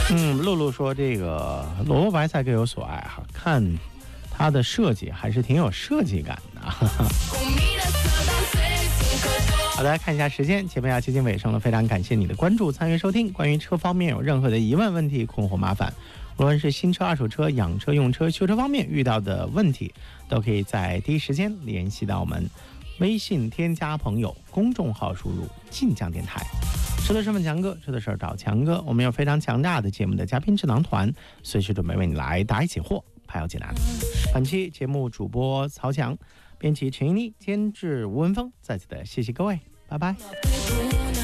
露露说这个萝卜白菜各有所爱哈，看它的设计还是挺有设计感的。好的，看一下时间，节目要接近尾声了，非常感谢你的关注、参与、收听。关于车方面有任何的疑问、问题、困惑、麻烦，无论是新车、二手车、养车、用车、修车方面遇到的问题，都可以在第一时间联系到我们。微信添加朋友，公众号输入晋江电台。车的身份强哥，车的事儿找强哥。我们有非常强大的节目的嘉宾智囊团，随时准备为你来答疑解惑、排忧解难。本期节目主播曹强，编辑陈一妮，监制吴文峰。再次的谢谢各位，拜拜。